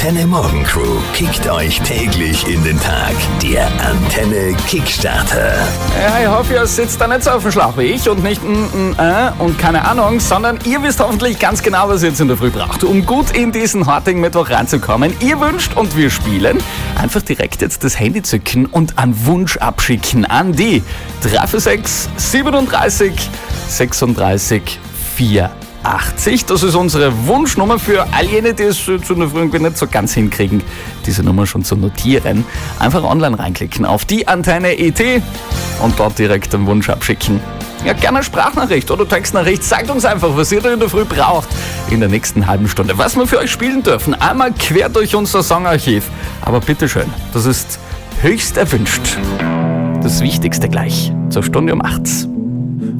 Antenne Morgen Crew kickt euch täglich in den Tag. Der Antenne Kickstarter. Ja, ich hoffe, ihr sitzt da nicht so auf dem Schlauch wie ich und nicht und keine Ahnung, sondern ihr wisst hoffentlich ganz genau, was ihr jetzt in der Früh braucht, um gut in diesen heutigen Mittwoch reinzukommen. Ihr wünscht und wir spielen. Einfach direkt jetzt das Handy zücken und einen Wunsch abschicken an die 346 37 36 84. Das ist unsere Wunschnummer für all jene, die es zu der Früh nicht so ganz hinkriegen, diese Nummer schon zu notieren. Einfach online reinklicken auf die Antenne.at und dort direkt den Wunsch abschicken. Ja, gerne Sprachnachricht oder Textnachricht. Sagt uns einfach, was ihr da in der Früh braucht in der nächsten halben Stunde. Was wir für euch spielen dürfen. Einmal quer durch unser Songarchiv. Aber bitteschön, das ist höchst erwünscht. Das Wichtigste gleich zur Stunde um 8.